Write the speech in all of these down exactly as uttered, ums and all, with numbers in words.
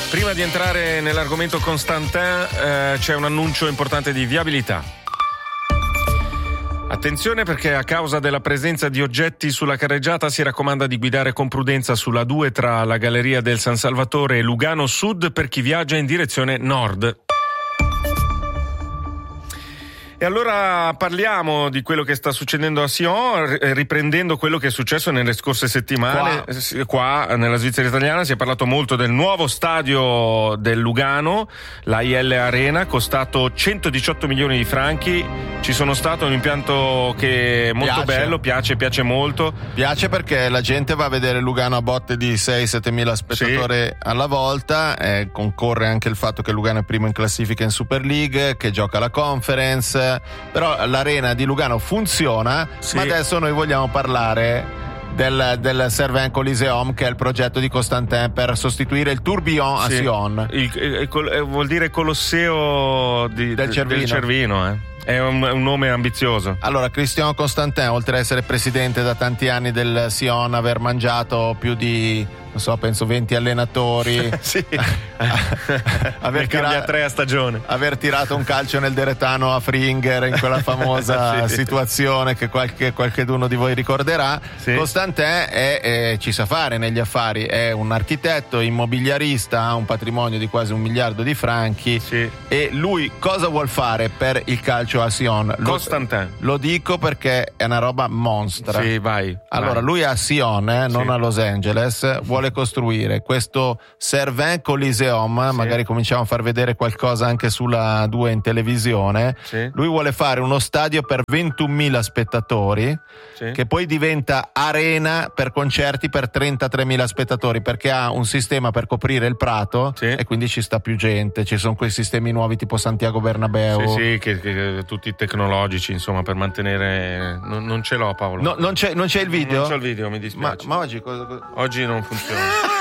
Prima di entrare nell'argomento Constantin, eh, c'è un annuncio importante di viabilità. Attenzione, perché a causa della presenza di oggetti sulla carreggiata si raccomanda di guidare con prudenza sulla due tra la Galleria del San Salvatore e Lugano Sud per chi viaggia in direzione nord. E allora parliamo di quello che sta succedendo a Sion, riprendendo quello che è successo nelle scorse settimane. Qua, qua nella Svizzera italiana si è parlato molto del nuovo stadio del Lugano, l'A I L Arena, costato centodiciotto milioni di franchi. Ci sono stato un impianto che è molto piace. bello, piace, piace molto. Piace perché la gente va a vedere Lugano a botte di sei sette mila spettatori sì. alla volta, eh, concorre anche il fatto che Lugano è primo in classifica in Super League, che gioca la Conference. Però l'arena di Lugano funziona, sì. ma adesso noi vogliamo parlare del, del Cervin Coliseum, che è il progetto di Constantin per sostituire il Tourbillon sì. a Sion. Il, il, il, vuol dire Colosseo di, del Cervino, del Cervino eh. È un, un nome ambizioso. Allora, Christian Constantin, oltre ad essere presidente da tanti anni del Sion, aver mangiato più di, non so, penso venti allenatori, sì. aver, tira- tre a stagione. aver tirato un calcio nel deretano a Fringer in quella famosa sì. situazione che qualche qualcheduno di voi ricorderà. Sì. Constantin è, è, ci sa fare negli affari, è un architetto immobiliarista, ha un patrimonio di quasi un miliardo di franchi sì. e lui cosa vuol fare per il calcio a Sion? Constantin. Lo, lo dico perché è una roba monstra. Sì, vai. Allora, vai. lui a Sion, eh, non sì. a Los Angeles, vuole costruire questo Cervin Coliseum, sì. magari cominciamo a far vedere qualcosa anche sulla due in televisione. Sì. Lui vuole fare uno stadio per ventunomila spettatori, sì. che poi diventa arena per concerti per trentatremila spettatori, perché ha un sistema per coprire il prato sì. e quindi ci sta più gente. Ci sono quei sistemi nuovi tipo Santiago Bernabeu. Sì, sì, che, che tutti tecnologici, insomma, per mantenere. Non, non ce l'ho, Paolo. No, non c'è, non c'è il video? Non c'è il video, mi dispiace. Ma, ma oggi cosa, cosa... Oggi non funziona.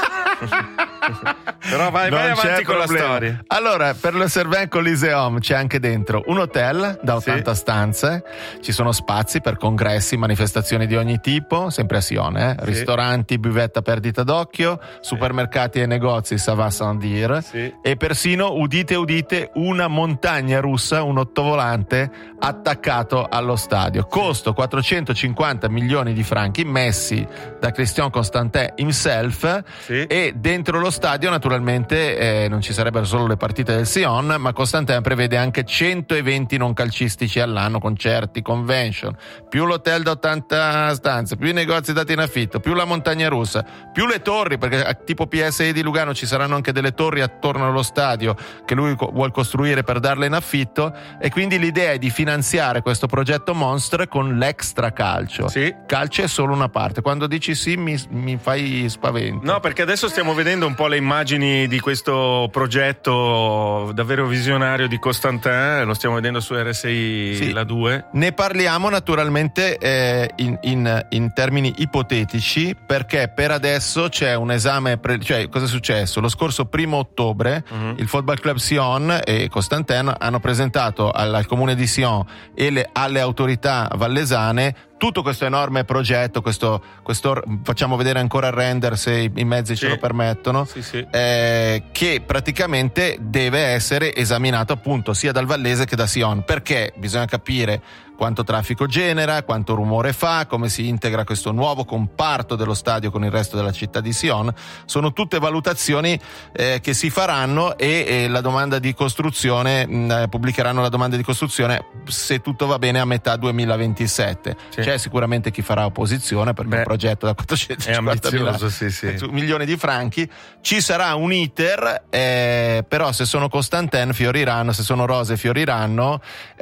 Però vai, non vai avanti con problema. la storia. Allora, per lo Cervin Coliseum c'è anche dentro un hotel da ottanta sì. stanze, ci sono spazi per congressi, manifestazioni di ogni tipo, sempre a Sion, eh? sì. ristoranti, buvette a perdita d'occhio, supermercati e negozi, ça va sans dire, sì. e persino, udite udite, una montagna russa, un ottovolante attaccato allo stadio. Costo quattrocentocinquanta milioni di franchi messi da Christian Constantin himself sì. e dentro lo stadio naturalmente eh, non ci sarebbero solo le partite del Sion, ma Constantin prevede anche cento eventi non calcistici all'anno, concerti, convention, più l'hotel da ottanta stanze, più i negozi dati in affitto, più la montagna russa, più le torri, perché tipo P S I di Lugano ci saranno anche delle torri attorno allo stadio che lui co- vuol costruire per darle in affitto, e quindi l'idea è di finanziare questo progetto Monster con l'extra calcio. Sì. Calcio è solo una parte. Quando dici sì mi, mi fai spavento. No, perché adesso stiamo vedendo un po' le immagini di questo progetto davvero visionario di Constantin, lo stiamo vedendo su R S I sì. la due. Ne parliamo naturalmente eh, in, in, in termini ipotetici, perché per adesso c'è un esame, pre- cioè cosa è successo? Lo scorso primo ottobre uh-huh. il Football Club Sion e Constantin hanno presentato al, al comune di Sion e le, alle autorità vallesane tutto questo enorme progetto, questo, questo facciamo vedere ancora il render se i, i mezzi sì. ce lo permettono, sì, sì. Eh, che praticamente deve essere esaminato appunto sia dal vallese che da Sion, perché bisogna capire quanto traffico genera, quanto rumore fa, come si integra questo nuovo comparto dello stadio con il resto della città di Sion. Sono tutte valutazioni eh, che si faranno e, e la domanda di costruzione mh, pubblicheranno la domanda di costruzione, se tutto va bene, a metà duemilaventisette. Sì. C'è sicuramente chi farà opposizione, perché Beh, un progetto da quattrocentocinquanta sì, sì. milioni di franchi. Ci sarà un iter, eh, però se sono Constantin fioriranno, se sono rose fioriranno.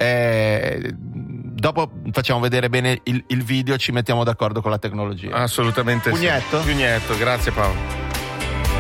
eh, Dopo facciamo vedere bene il, il video, ci mettiamo d'accordo con la tecnologia. Assolutamente. Pugnetto? Sì. Pugnetto, grazie Paolo.